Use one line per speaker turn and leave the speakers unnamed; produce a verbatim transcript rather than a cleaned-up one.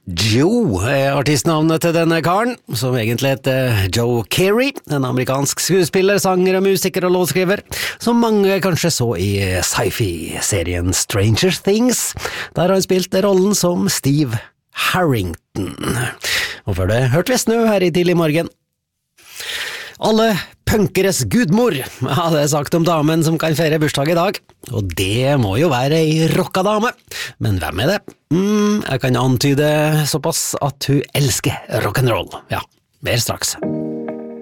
Joe er artistnavnet til denne karen, som egentlig heter Joe Carey, en amerikansk skuespiller, sanger og musiker og låtskriver, som mange kanskje så i sci-fi-serien Stranger Things, der han spilte rollen som Steve Harrington. Og før det hørte vi Snø her i tidlig morgen. Alle punkeres gudmor, hadde jeg sagt om damen som kan feire bursdag i dag, og det må jo være ei rocka dame. Men hvem er det? Mm, jeg kan antyde såpass at hun elsker rock'n'roll. Ja, mer straks.